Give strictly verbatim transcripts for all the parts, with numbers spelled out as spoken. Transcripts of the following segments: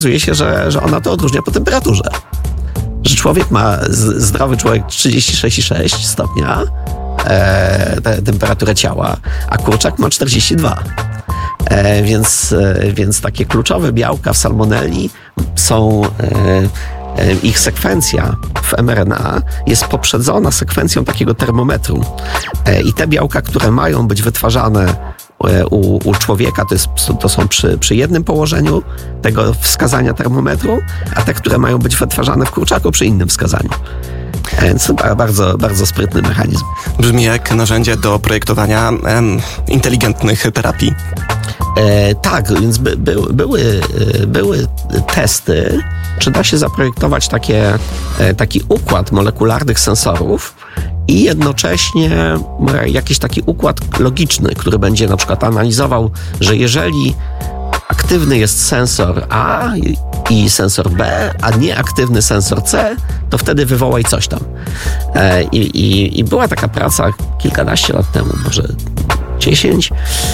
Okazuje się, że, że ona to odróżnia po temperaturze. Że człowiek ma, zdrowy człowiek trzydzieści sześć i sześć stopnia e, te, temperaturę ciała, a kurczak ma czterdzieści dwa. E, więc, e, więc takie kluczowe białka w salmonelli są... E, ich sekwencja w em er en a jest poprzedzona sekwencją takiego termometru. I te białka, które mają być wytwarzane u, u człowieka, to, jest, to są przy, przy jednym położeniu tego wskazania termometru, a te, które mają być wytwarzane w kurczaku przy innym wskazaniu. Więc bardzo, bardzo sprytny mechanizm. Brzmi jak narzędzie do projektowania em, inteligentnych terapii. E, tak, więc by, by, były, były testy, czy da się zaprojektować takie, taki układ molekularnych sensorów i jednocześnie jakiś taki układ logiczny, który będzie na przykład analizował, że jeżeli aktywny jest sensor A i sensor B, a nieaktywny sensor C, to wtedy wywołaj coś tam. I, i, i była taka praca kilkanaście lat temu, może dziesięć,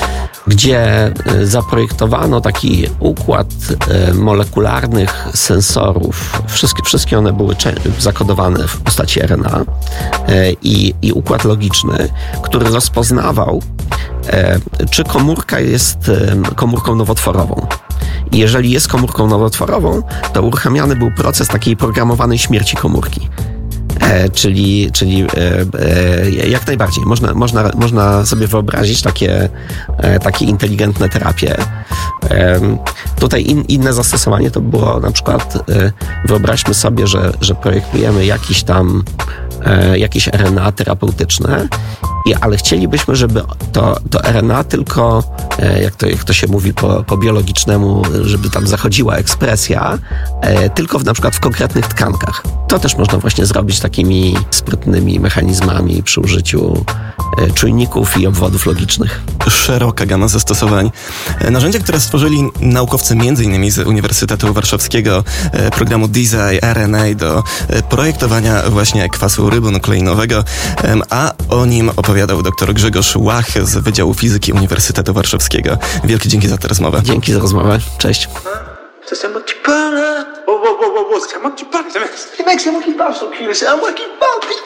gdzie zaprojektowano taki układ molekularnych sensorów. Wszystkie, wszystkie one były zakodowane w postaci er en a i, i układ logiczny, który rozpoznawał, czy komórka jest komórką nowotworową. I jeżeli jest komórką nowotworową, to uruchamiany był proces takiej programowanej śmierci komórki. E, czyli czyli e, e, jak najbardziej. Można, można, można sobie wyobrazić takie, e, takie inteligentne terapie. E, tutaj in, inne zastosowanie to było na przykład, e, wyobraźmy sobie, że, że projektujemy jakiś tam e, jakieś er en a terapeutyczne, i, ale chcielibyśmy, żeby to, to er en a tylko, e, jak, to, jak to się mówi po, po biologicznemu, żeby tam zachodziła ekspresja, e, tylko w, na przykład w konkretnych tkankach. To też można właśnie zrobić takimi sprytnymi mechanizmami przy użyciu e, czujników i obwodów logicznych. Szeroka gama zastosowań. Narzędzia, które stworzyli naukowcy między innymi z Uniwersytetu Warszawskiego, e, programu Desire er en a do e, projektowania właśnie kwasu rybonukleinowego, e, a o nim opowiadał dr Grzegorz Łach z Wydziału Fizyki Uniwersytetu Warszawskiego. Wielkie dzięki za tę rozmowę. Dzięki za rozmowę. Cześć. C'est moi qui parle. Oh, oh, oh, oh, c'est moi qui parle. Les mecs, c'est moi qui parle, je suis enculé. C'est à moi qui parle, putain.